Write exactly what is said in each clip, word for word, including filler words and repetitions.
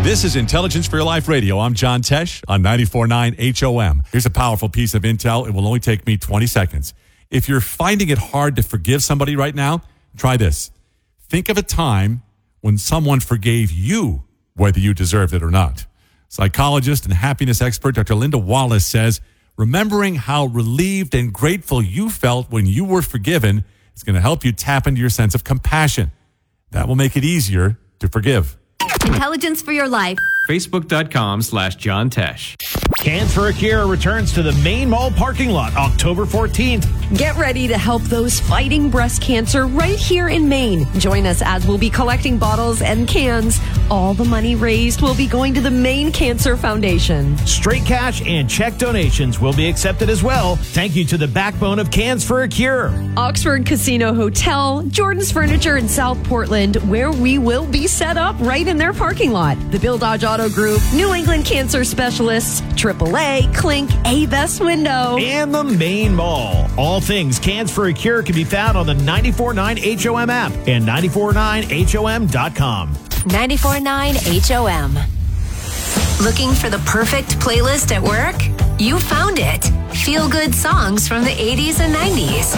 This is Intelligence for Your Life Radio. I'm John Tesh on ninety-four point nine H O M. Here's a powerful piece of intel. It will only take me twenty seconds. If you're finding it hard to forgive somebody right now, try this. Think of a time when someone forgave you, whether you deserved it or not. Psychologist and happiness expert Doctor Linda Wallace says, remembering how relieved and grateful you felt when you were forgiven is going to help you tap into your sense of compassion. That will make it easier to forgive. Intelligence for Your Life. Facebook.com slash John Tesh. Cans for a Cure returns to the Main Mall parking lot October fourteenth. Get ready to help those fighting breast cancer right here in Maine. Join us as we'll be collecting bottles and cans. All the money raised will be going to the Maine Cancer Foundation. Straight cash and check donations will be accepted as well. Thank you to the backbone of Cans for a Cure. Oxford Casino Hotel, Jordan's Furniture in South Portland, where we will be set up right in their parking lot. The Bill Dodge Auto Group, New England Cancer Specialists, triple A, Clink, A-Best Window, and the Main Mall. All things Cans for a Cure can be found on the ninety-four point nine H O M app and ninety-four point nine H O M dot com. ninety-four point nine H O M. Looking for the perfect playlist at work? You found it. Feel good songs from the eighties and nineties.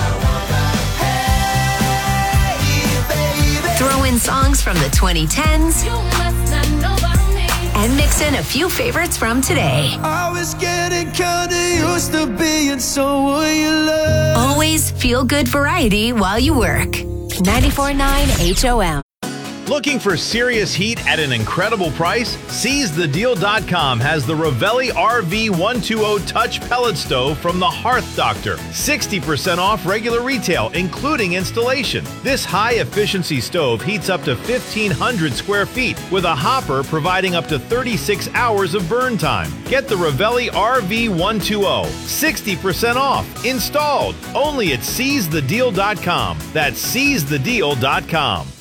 Throw in songs from the twenty tens. And mix in a few favorites from today. I was getting kinda used to being someone you love. Always feel good variety while you work. ninety-four point nine H O M. Looking for serious heat at an incredible price? Seize the Deal dot com has the Ravelli R V one twenty Touch Pellet Stove from the Hearth Doctor. sixty percent off regular retail, including installation. This high-efficiency stove heats up to fifteen hundred square feet with a hopper providing up to thirty-six hours of burn time. Get the Ravelli R V one twenty, sixty percent off, installed, only at Seize the Deal dot com. That's Seize the Deal dot com.